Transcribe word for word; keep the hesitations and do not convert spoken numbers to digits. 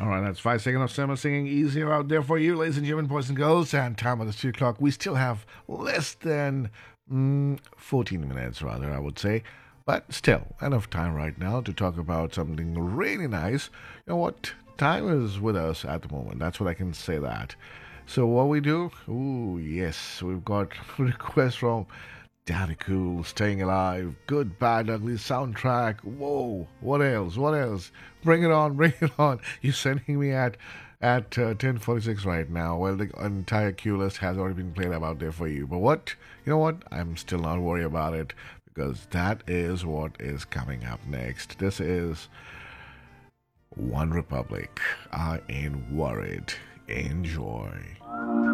All right, that's five seconds of summer singing easier out there for you, ladies and gentlemen, boys and girls. And time on the studio clock, we still have less than mm, fourteen minutes, rather, I would say. But still, enough time right now to talk about something really nice. You know what? Time is with us at the moment. That's what I can say that. So what we do? Ooh, yes, we've got requests from Daddy Cool, Staying Alive, Good, Bad, Ugly soundtrack. Whoa, what else? What else? Bring it on, bring it on. You're sending me at at uh, ten forty-six right now. Well, the entire cue list has already been played up out there for you. But what? You know what? I'm still not worried about it because that is what is coming up next. This is One Republic. I ain't worried. Enjoy.